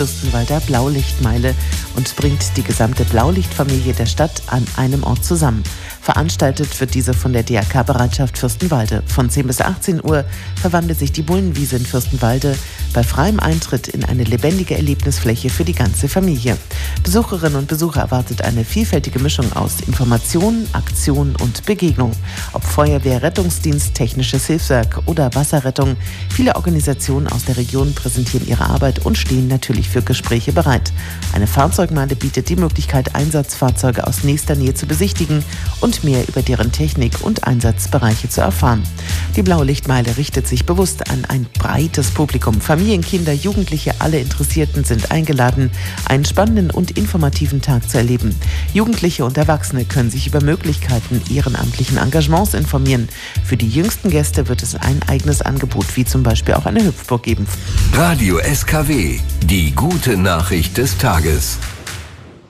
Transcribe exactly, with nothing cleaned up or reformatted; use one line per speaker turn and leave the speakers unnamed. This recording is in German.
Fürstenwalder Blaulichtmeile und bringt die gesamte Blaulichtfamilie der Stadt an einem Ort zusammen. Veranstaltet wird diese von der D R K-Bereitschaft Fürstenwalde. Von zehn bis achtzehn Uhr verwandelt sich die Bullenwiese in Fürstenwalde bei freiem Eintritt in eine lebendige Erlebnisfläche für die ganze Familie. Besucherinnen und Besucher erwartet eine vielfältige Mischung aus Information, Aktion und Begegnung. Ob Feuerwehr, Rettungsdienst, technisches Hilfswerk oder Wasserrettung, viele Organisationen aus der Region präsentieren ihre Arbeit und stehen natürlich für Gespräche bereit. Eine Fahrzeugmeile bietet die Möglichkeit, Einsatzfahrzeuge aus nächster Nähe zu besichtigen und mehr über deren Technik und Einsatzbereiche zu erfahren. Die Blaulichtmeile richtet sich bewusst an ein breites Publikum. Familien, Kinder, Jugendliche, alle Interessierten sind eingeladen, einen spannenden und informativen Tag zu erleben. Jugendliche und Erwachsene können sich über Möglichkeiten ehrenamtlichen Engagements informieren. Für die jüngsten Gäste wird es ein eigenes Angebot, wie zum Beispiel auch eine Hüpfburg geben.
Radio S K W, die gute Nachricht des Tages.